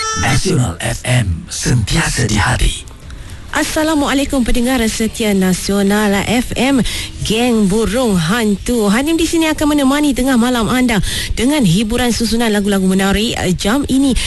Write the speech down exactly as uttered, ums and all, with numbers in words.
Nasional F M, sentiasa di hati. Assalamualaikum pendengar setia Nasional F M. Geng Burung Hantu Hanim di sini akan menemani tengah malam anda dengan hiburan susunan lagu-lagu menarik jam ini